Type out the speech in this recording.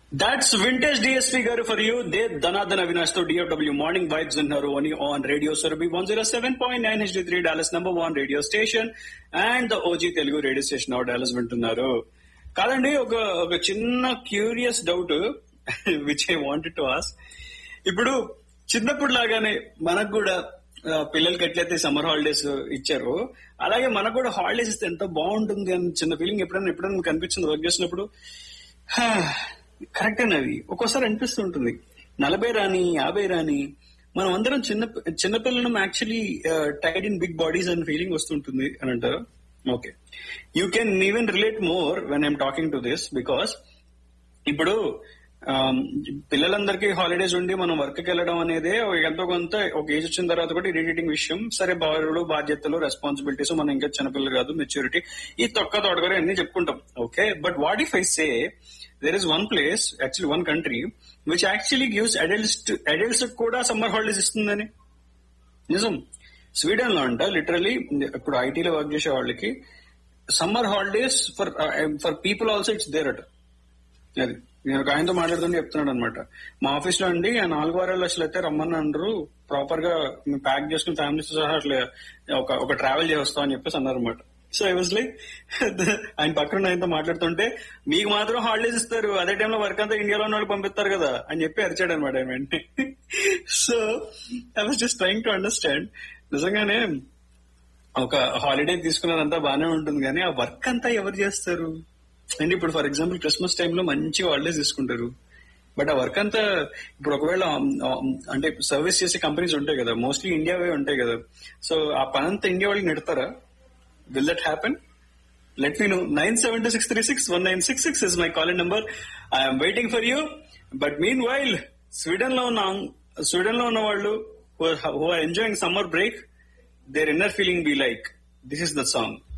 That's vintage DSP garu for you. De Dhanadhan Avinash to DFW Morning Vibes in Haroni on Radio Surabhi 107.9 HD3 Dallas #1 radio station and the OG Telugu radio station of Dallas వింటున్నారు. కాదండి, ఒక చిన్న curious doubt which I wanted to ask. ఇప్పుడు చిన్నప్పుడు లాగానే మనకు కూడా పిల్లలకి ఎట్లయితే సమ్మర్ హాలిడేస్ ఇచ్చారో అలాగే మనకు కూడా హాలిడేస్ ఇస్తే ఎంత బాగుంటుంది అని చిన్న ఫీలింగ్ ఎప్పుడైనా మీకు అనిపించింది వర్క్ చేసినప్పుడు? కరెక్ట్ అది ఒక్కోసారి అనిపిస్తుంటుంది. 40 రాని 50 రాని మనం అందరం చిన్నపిల్లలం actually Tide in big bodies and feeling వస్తుంటుంది అని అంటారు. Okay, you can even relate more when I'm talking to this because ఇప్పుడు పిల్లలందరికీ హాలిడేస్ ఉండి మనం వర్క్ కి వెళ్ళడం అనేది ఎంతో కొంత ఒక ఏజ్ వచ్చిన తర్వాత కూడా ఇరిటేటింగ్ విషయం. సరే, బారులు బాధ్యతలు రెస్పాన్సిబిలిటీస్, మనం ఇంకా చిన్నపిల్లలు కాదు, మెచ్యూరిటీ, ఈ తొక్కతోడగారు అన్ని చెప్పుకుంటాం. Okay, but what if I say there is one place, actually one country, which actually gives adults కూడా సమ్మర్ హాలిడేస్ ఇస్తుందని. నిజం, స్వీడన్ లో అంట లిటరలీ ఇప్పుడు ఐటీలో వర్క్ చేసే వాళ్ళకి summer holidays for people also it's there అట. అది నేను ఒక ఆయనతో మాట్లాడుతుంటే చెప్తున్నాడు అనమాట. మా ఆఫీస్ లో అండి 4 వారాలు అసలు అయితే రమ్మని అంటారు, ప్రాపర్ గా ప్యాక్ చేసుకుని ఫ్యామిలీస్ సహా అట్లా ఒక ట్రావెల్ చేస్తాం అని చెప్పేసి అన్నారు అనమాట. సో ఐ వాజ్ లైక్, ఆయన పక్కన ఆయనతో మాట్లాడుతుంటే మీకు మాత్రం హాలిడేస్ ఇస్తారు, అదే టైంలో వర్క్ అంతా ఇండియాలో ఉన్న వాళ్ళు పంపిస్తారు కదా అని చెప్పి అరిచాడు అనమాట ఆయన వెంటనే. So I was just trying to understand. నిజంగానే ఒక హాలిడే తీసుకున్నదంతా బాగానే ఉంటుంది, కానీ ఆ వర్క్ అంతా ఎవరు చేస్తారు అంటే ఇప్పుడు ఫర్ ఎగ్జాంపుల్ క్రిస్మస్ టైంలో మంచి హాలిడేస్ తీసుకుంటారు, బట్ ఆ వర్క్ అంతా ఇప్పుడు ఒకవేళ అంటే సర్వీస్ చేసే కంపెనీస్ ఉంటాయి కదా, మోస్ట్లీ ఇండియావే ఉంటాయి కదా, సో ఆ పని అంతా ఇండియా వాళ్ళకి నెడతారా? Will that happen? Let me know. 972-636-1966 is my call-in number. I am waiting for you. But meanwhile, Sweden lo ఉన్న వాళ్ళు who are enjoying summer break, their inner feeling be like, this is the song.